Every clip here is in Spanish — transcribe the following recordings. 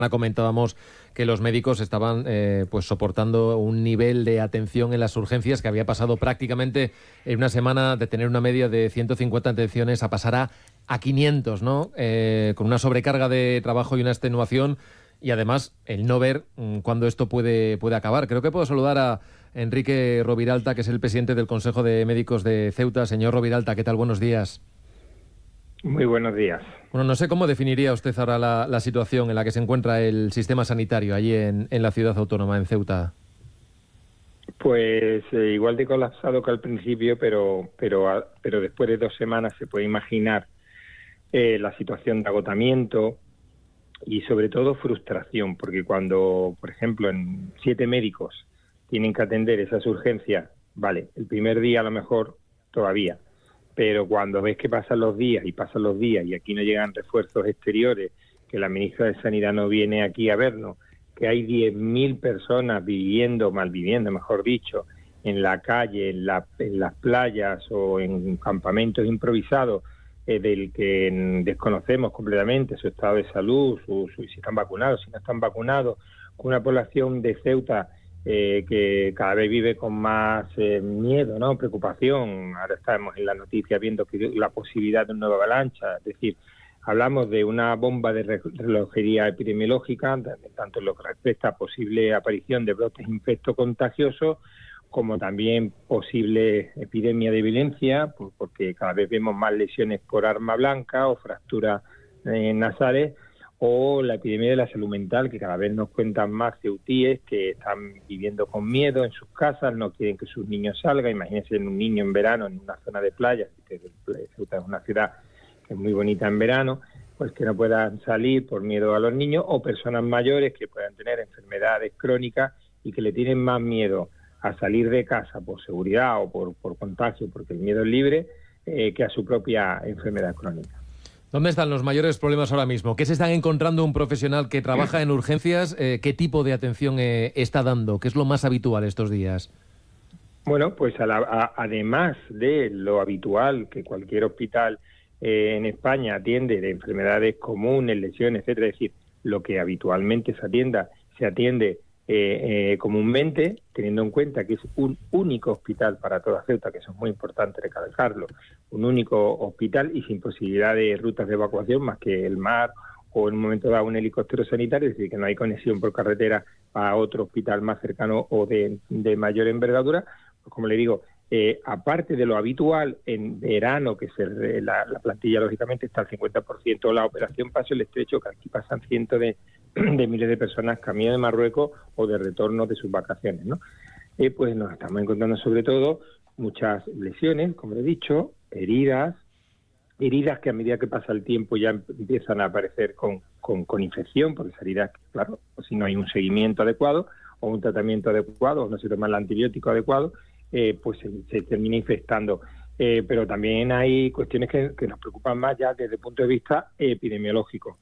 comentábamos que los médicos estaban pues soportando un nivel de atención en las urgencias que había pasado prácticamente en una semana de tener una media de 150 atenciones a pasar a 500, ¿no? Con una sobrecarga de trabajo y una extenuación, y además el no ver cuándo esto puede acabar. Creo que puedo saludar a Enrique Roviralta, que es el presidente del Consejo de Médicos de Ceuta. Señor Roviralta, ¿qué tal? Buenos días. Muy buenos días. Bueno, no sé cómo definiría usted ahora la situación en la que se encuentra el sistema sanitario allí en la ciudad autónoma, en Ceuta. Pues igual de colapsado que al principio, pero después de 2 semanas se puede imaginar la situación de agotamiento y sobre todo frustración, porque cuando, por ejemplo, en 7 médicos tienen que atender esas urgencias, vale, el primer día a lo mejor todavía, pero cuando ves que pasan los días y aquí no llegan refuerzos exteriores, que la ministra de Sanidad no viene aquí a vernos, que hay 10.000 personas malviviendo, mejor dicho, en la calle, en las playas o en campamentos improvisados, del que desconocemos completamente su estado de salud, si están vacunados, si no están vacunados, con una población de Ceuta que cada vez vive con más miedo, ¿no? Preocupación. Ahora estamos en la noticia viendo que la posibilidad de una nueva avalancha, es decir, hablamos de una bomba de relojería epidemiológica, tanto en lo que respecta a posible aparición de brotes infectocontagiosos, como también posible epidemia de violencia, porque cada vez vemos más lesiones por arma blanca o fracturas nasales, o la epidemia de la salud mental, que cada vez nos cuentan más ceutíes que están viviendo con miedo en sus casas, no quieren que sus niños salgan. Imagínense un niño en verano en una zona de playa, que Ceuta es una ciudad que es muy bonita en verano, pues que no puedan salir por miedo a los niños, o personas mayores que puedan tener enfermedades crónicas y que le tienen más miedo a salir de casa por seguridad o por contagio, porque el miedo es libre, que a su propia enfermedad crónica. ¿Dónde están los mayores problemas ahora mismo? ¿Qué se están encontrando un profesional que trabaja en urgencias? ¿Qué tipo de atención está dando? ¿Qué es lo más habitual estos días? Bueno, pues además de lo habitual que cualquier hospital en España atiende de enfermedades comunes, lesiones, etcétera, es decir, lo que habitualmente se atiende comúnmente, teniendo en cuenta que es un único hospital para toda Ceuta, que eso es muy importante recalcarlo, un único hospital y sin posibilidad de rutas de evacuación más que el mar o en un momento dado un helicóptero sanitario, es decir, que no hay conexión por carretera a otro hospital más cercano o de mayor envergadura. Pues como le digo, aparte de lo habitual, en verano, que la plantilla lógicamente está al 50%, la operación Paso el Estrecho, que aquí pasan cientos de miles de personas camino de Marruecos o de retorno de sus vacaciones, ¿no? Pues nos estamos encontrando sobre todo muchas lesiones, como he dicho, heridas que a medida que pasa el tiempo ya empiezan a aparecer con infección, porque esas heridas, claro, si no hay un seguimiento adecuado o un tratamiento adecuado o no se toma el antibiótico adecuado, pues se termina infectando. Pero también hay cuestiones que nos preocupan más ya desde el punto de vista epidemiológico.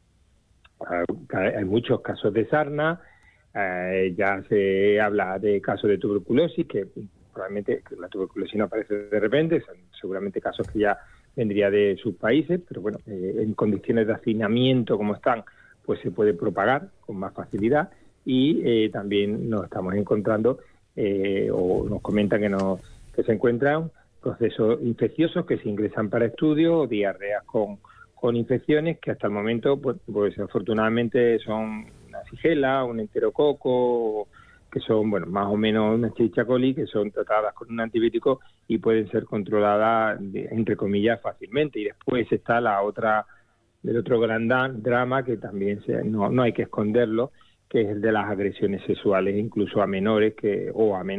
Hay muchos casos de sarna, ya se habla de casos de tuberculosis, que probablemente la tuberculosis no aparece de repente, son seguramente casos que ya vendría de sus países, pero bueno, en condiciones de hacinamiento como están, pues se puede propagar con más facilidad, y también nos estamos encontrando o nos comentan que se encuentran procesos infecciosos que se ingresan para estudio, o diarreas con infecciones que hasta el momento pues afortunadamente son una shigella, un enterococo, que son bueno más o menos una Escherichia coli, que son tratadas con un antibiótico y pueden ser controladas entre comillas fácilmente. Y después está el otro gran drama, que también no hay que esconderlo, que es el de las agresiones sexuales, incluso a menores que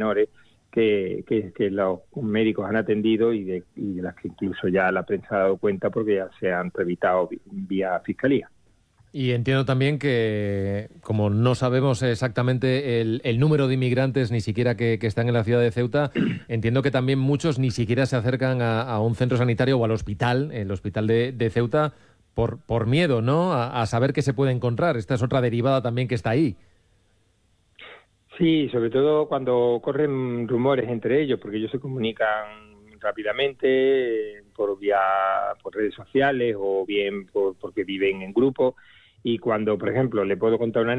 los médicos han atendido y de las que incluso ya la prensa ha dado cuenta porque ya se han revitado vía fiscalía. Y entiendo también que, como no sabemos exactamente el número de inmigrantes ni siquiera que están en la ciudad de Ceuta, entiendo que también muchos ni siquiera se acercan a un centro sanitario o al hospital, el hospital de Ceuta, por miedo, ¿no? A saber qué se puede encontrar. Esta es otra derivada también que está ahí. Sí, sobre todo cuando corren rumores entre ellos, porque ellos se comunican rápidamente por redes sociales o bien porque viven en grupo, y cuando, por ejemplo, le puedo contar una